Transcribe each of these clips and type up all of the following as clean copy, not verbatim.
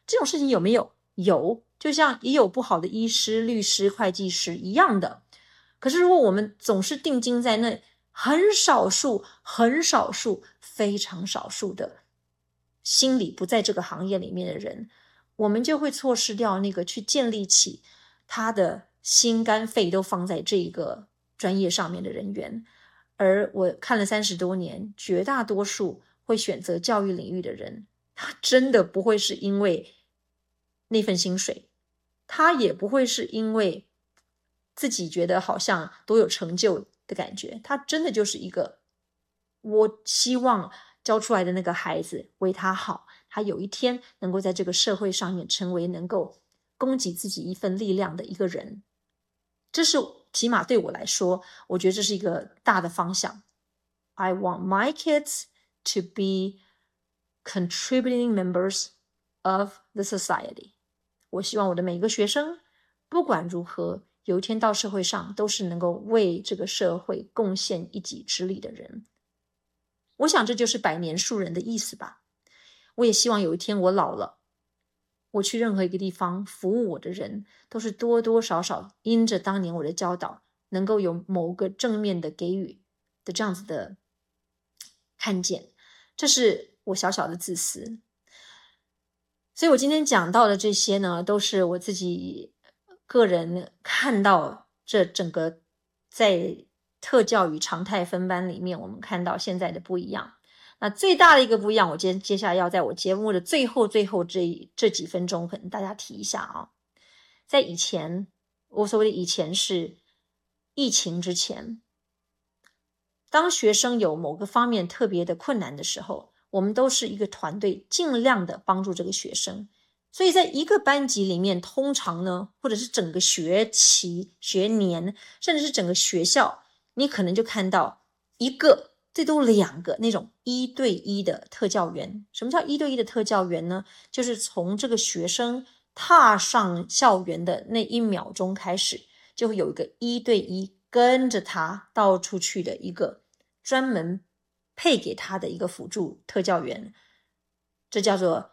这种事情有没有？有，就像也有不好的医师、律师、会计师一样的。可是如果我们总是定睛在那很少数、很少数、非常少数的心理不在这个行业里面的人，我们就会错失掉那个去建立起他的心肝肺都放在这个专业上面的人员。而我看了30多年，绝大多数会选择教育领域的人，他真的不会是因为那份薪水，他也不会是因为自己觉得好像多有成就的感觉，他真的就是一个我希望教出来的那个孩子为他好，他有一天能够在这个社会上面成为能够供给自己一份力量的一个人。这是起码对我来说，我觉得这是一个大的方向。I want my kids to be contributing members of the society. 我希望我的每个学生不管如何，有一天到社会上都是能够为这个社会贡献一己之力的人。我想这就是百年树人的意思吧。我也希望有一天我老了，我去任何一个地方服务我的人，都是多多少少因着当年我的教导，能够有某个正面的给予的这样子的看见。这是我小小的自私。所以我今天讲到的这些呢，都是我自己个人看到这整个在特教与常态分班里面，我们看到现在的不一样。那最大的一个不一样，我接下来要在我节目的最后这几分钟可能大家提一下啊。在以前，我所谓的以前是疫情之前，当学生有某个方面特别的困难的时候，我们都是一个团队，尽量的帮助这个学生。所以在一个班级里面，通常呢，或者是整个学期、学年，甚至是整个学校，你可能就看到一个最多2个那种1对1的特教员。什么叫1对1的特教员呢？就是从这个学生踏上校园的那1秒钟开始，就会有一个1对1跟着他到处去的一个专门配给他的一个辅助特教员。这叫做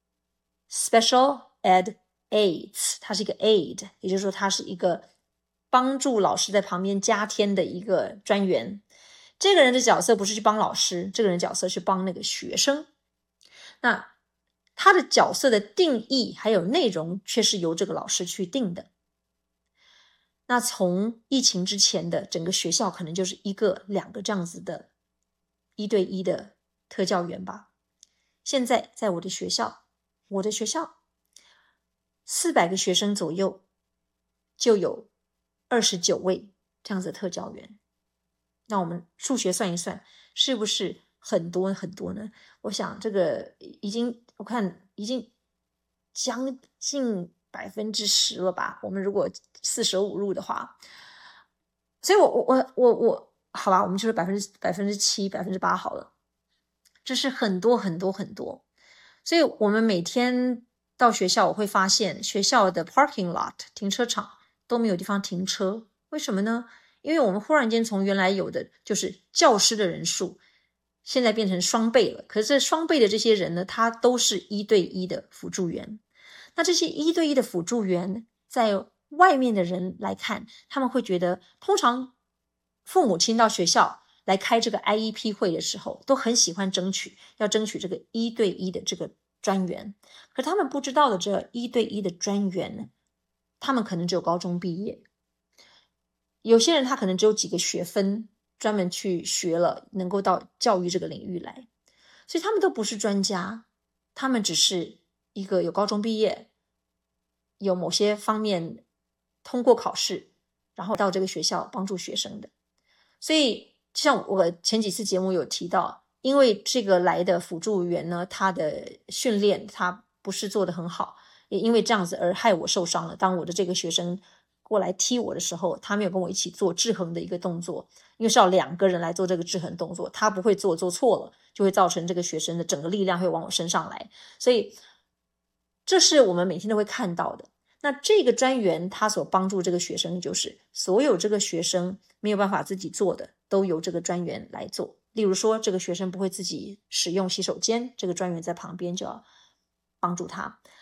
Special Ed Aids， 它是一个 aid， 也就是说它是一个帮助老师在旁边加添的一个专员。这个人的角色不是去帮老师，这个人的角色是帮那个学生。那他的角色的定义还有内容却是由这个老师去定的。那从疫情之前的整个学校可能就是1个2个这样子的1对1的特教员吧。现在在我的学校400个学生左右就有29位这样子的特教员。那我们数学算一算，是不是很多很多呢？我想这个我看已经将近10%了吧，我们如果4舍5入的话。所以我好吧，我们就是7%、8%好了。这是很多很多很多。所以我们每天到学校，我会发现学校的 parking lot 停车场都没有地方停车。为什么呢？因为我们忽然间从原来有的就是教师的人数，现在变成双倍了。可是这双倍的这些人呢，他都是1对1的辅助员。那这些1对1的辅助员，在外面的人来看，他们会觉得，通常父母亲到学校来开这个 IEP 会的时候，都很喜欢要争取这个1对1的这个专员。可他们不知道的，这1对1的专员，他们可能只有高中毕业。有些人他可能只有几个学分，专门去学了，能够到教育这个领域来。所以他们都不是专家，他们只是一个有高中毕业，有某些方面通过考试，然后到这个学校帮助学生的。所以像我前几次节目有提到，因为这个来的辅助员呢，他的训练他不是做得很好，也因为这样子而害我受伤了。当我的这个学生过来踢我的时候，他没有跟我一起做制衡的一个动作，因为是要2个人来做这个制衡动作，他不会做错了，就会造成这个学生的整个力量会往我身上来。所以这是我们每天都会看到的。那这个专员他所帮助这个学生，就是所有这个学生没有办法自己做的，都由这个专员来做。例如说，这个学生不会自己使用洗手间，这个专员在旁边就要帮助他。